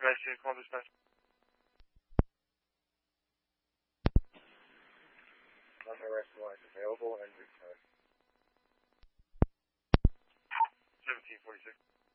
Dispatch, call dispatch. Unauthorized lines available and returned. 1746.